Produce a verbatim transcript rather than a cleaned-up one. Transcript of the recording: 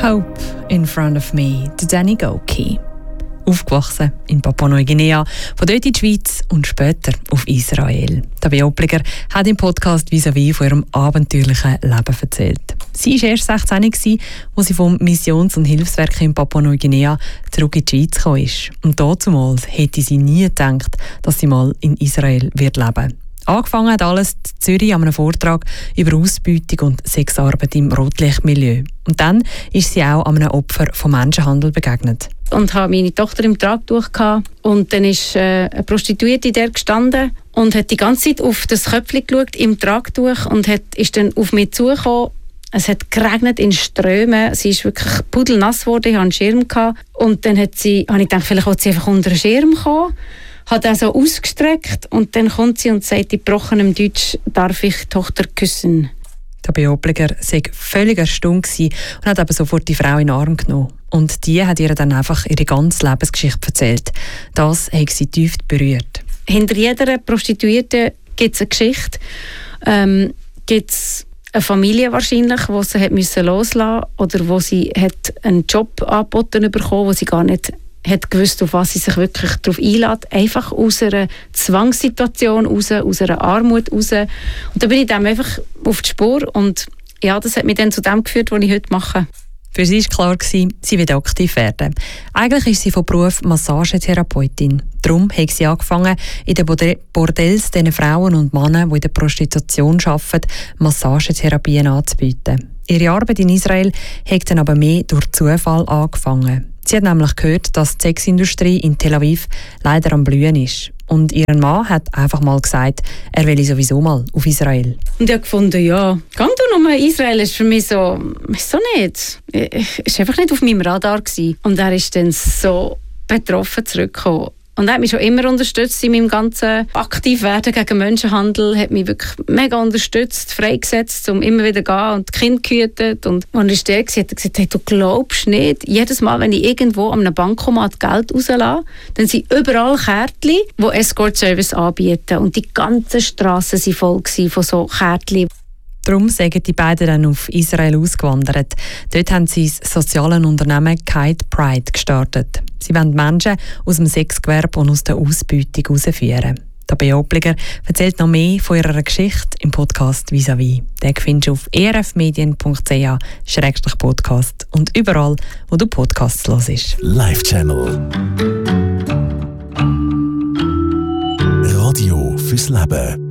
Hope in Front of Me, der Danny Gokey. Aufgewachsen in Papua-Neuguinea, von dort in die Schweiz und später auf Israel. Tabea Oppliger hat im Podcast «Vis-à-vis» von ihrem abenteuerlichen Leben erzählt. Sie war erst sechzehn, als sie vom Missions- und Hilfswerk in Papua-Neuguinea zurück in die Schweiz kam. Und damals hätte sie nie gedacht, dass sie mal in Israel wird leben wird. Angefangen hat alles in Zürich an einem Vortrag über Ausbeutung und Sexarbeit im Rotlichtmilieu. Und dann ist sie auch an einem Opfer von Menschenhandel begegnet. Und hatte meine Tochter im Tragtuch gehabt. Und dann ist äh, eine Prostituierte der gestanden und hat die ganze Zeit auf das Köpfchen geschaut im Tragtuch und hat, ist dann auf mich zugekommen. Es hat geregnet in Strömen. Sie ist wirklich pudelnass geworden. Ich hatte einen Schirm gehabt. Und dann hat sie, habe ich gedacht, vielleicht will sie einfach unter den Schirm kommen. Hat er so ausgestreckt und dann kommt sie und sagt in gebrochenem Deutsch, darf ich die Tochter küssen? Tabea Oppliger war völlig erstaunt und hat eben sofort die Frau in den Arm genommen. Und die hat ihr dann einfach ihre ganze Lebensgeschichte erzählt. Das hat sie tief berührt. Hinter jeder Prostituierten gibt es eine Geschichte. Ähm, gibt es eine Familie wahrscheinlich, die sie hat müssen loslassen musste oder wo sie hat einen Job angeboten bekommen, wo sie gar nicht hat gewusst, auf was sie sich wirklich darauf einlässt. Einfach aus einer Zwangssituation raus, aus einer Armut raus. Und da bin ich dem einfach auf die Spur. Und ja, das hat mich dann zu dem geführt, was ich heute mache. Für sie war klar, sie will aktiv werden. Eigentlich ist sie von Beruf Massagetherapeutin. Darum hat sie angefangen, in den Bordells den Frauen und Männern, die in der Prostitution arbeiten, Massagetherapien anzubieten. Ihre Arbeit in Israel hat dann aber mehr durch Zufall angefangen. Sie hat nämlich gehört, dass die Sexindustrie in Tel Aviv leider am Blühen ist. Und ihr Mann hat einfach mal gesagt, er will sowieso mal auf Israel. Und ich habe gefunden, ja, geh du nochmal in Israel. Das ist für mich so, so nicht. Es war einfach nicht auf meinem Radar gewesen. Und er ist dann so betroffen zurückgekommen. Und er hat mich schon immer unterstützt in meinem ganzen Aktivwerden gegen Menschenhandel. Hat mich wirklich mega unterstützt, freigesetzt, um immer wieder zu gehen und die Kinder gehütet. Und als er da war, hat er gesagt, hey, du glaubst nicht, jedes Mal, wenn ich irgendwo an einem Bankomat Geld rauslasse, dann sind überall Kärtchen, die Escort-Service anbieten. Und die ganzen Strassen waren voll von so Kärtchen. Darum sind die beiden dann auf Israel ausgewandert. Dort haben sie das soziale Unternehmen Kite Pride gestartet. Sie wollen Menschen aus dem Sexgewerbe und aus der Ausbeutung herausführen. Tabea Oppliger erzählt noch mehr von ihrer Geschichte im Podcast «Vis-à-vis». Den findest du auf e r f medien punkt c h slash podcast und überall, wo du Podcasts hörst. Live Channel. Radio fürs Leben.